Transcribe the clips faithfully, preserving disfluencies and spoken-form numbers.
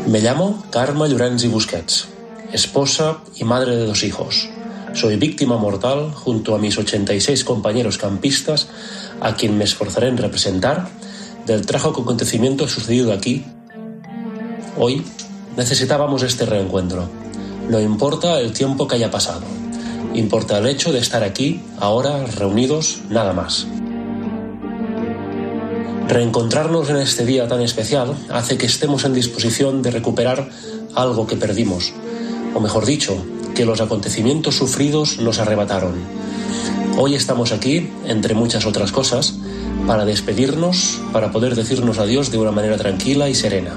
Me llamo Carme Llorens y Busquets, esposa y madre de dos hijos. Soy víctima mortal junto a mis ochenta y seis compañeros campistas, a quien me esforzaré en representar, del trágico acontecimiento sucedido aquí. Hoy necesitábamos este reencuentro. No importa el tiempo que haya pasado, importa el hecho de estar aquí, ahora, reunidos, nada más. Reencontrarnos en este día tan especial hace que estemos en disposición de recuperar algo que perdimos, o mejor dicho, que los acontecimientos sufridos nos arrebataron. Hoy estamos aquí, entre muchas otras cosas, para despedirnos, para poder decirnos adiós de una manera tranquila y serena.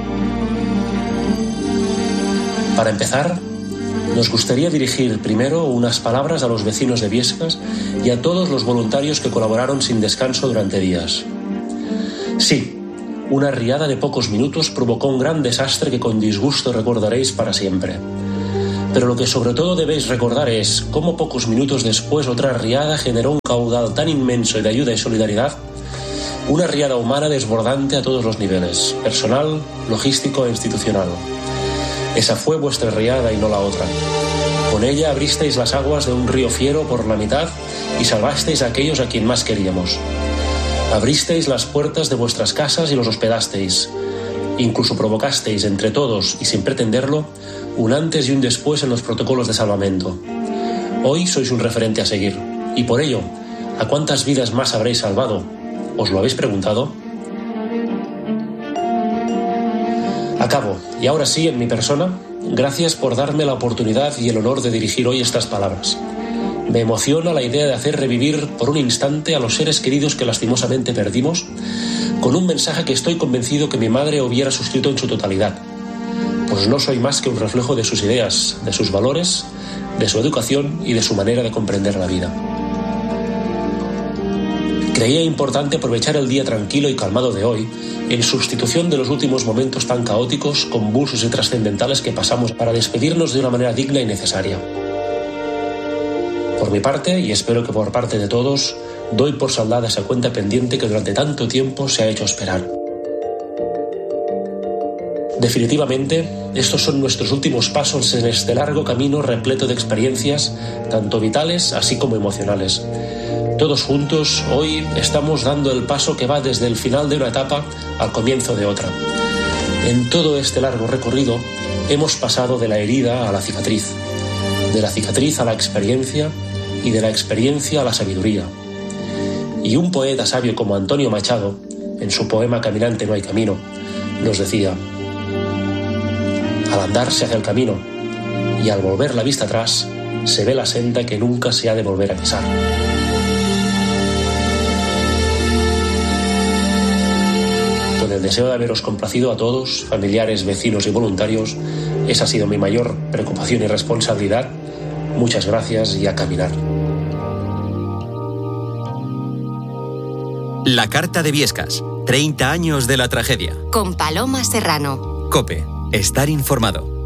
Para empezar, nos gustaría dirigir primero unas palabras a los vecinos de Biescas y a todos los voluntarios que colaboraron sin descanso durante días. Sí, una riada de pocos minutos provocó un gran desastre que con disgusto recordaréis para siempre. Pero lo que sobre todo debéis recordar es cómo pocos minutos después otra riada generó un caudal tan inmenso de ayuda y solidaridad, una riada humana desbordante a todos los niveles, personal, logístico e institucional. Esa fue vuestra riada y no la otra. Con ella abristeis las aguas de un río fiero por la mitad y salvasteis a aquellos a quien más queríamos. Abristeis las puertas de vuestras casas y los hospedasteis. Incluso provocasteis entre todos, y sin pretenderlo, un antes y un después en los protocolos de salvamento. Hoy sois un referente a seguir. Y por ello, ¿a cuántas vidas más habréis salvado? ¿Os lo habéis preguntado? Acabo, y ahora sí, en mi persona, gracias por darme la oportunidad y el honor de dirigir hoy estas palabras. Me emociona la idea de hacer revivir por un instante a los seres queridos que lastimosamente perdimos, con un mensaje que estoy convencido que mi madre hubiera suscrito en su totalidad, pues no soy más que un reflejo de sus ideas, de sus valores, de su educación y de su manera de comprender la vida. Creía importante aprovechar el día tranquilo y calmado de hoy en sustitución de los últimos momentos tan caóticos, convulsos y trascendentales que pasamos para despedirnos de una manera digna y necesaria. Por mi parte, y espero que por parte de todos, doy por saldada esa cuenta pendiente que durante tanto tiempo se ha hecho esperar. Definitivamente, estos son nuestros últimos pasos en este largo camino repleto de experiencias, tanto vitales así como emocionales. Todos juntos, hoy estamos dando el paso que va desde el final de una etapa al comienzo de otra. En todo este largo recorrido, hemos pasado de la herida a la cicatriz, de la cicatriz a la experiencia y de la experiencia a la sabiduría. Y un poeta sabio como Antonio Machado, en su poema Caminante no hay camino, nos decía: al andar se hace el camino, y al volver la vista atrás, se ve la senda que nunca se ha de volver a pisar. Con el deseo de haberos complacido a todos, familiares, vecinos y voluntarios, esa ha sido mi mayor preocupación y responsabilidad. Muchas gracias y a caminar. La Carta de Biescas, treinta años de la tragedia. Con Paloma Serrano. COPE, estar informado.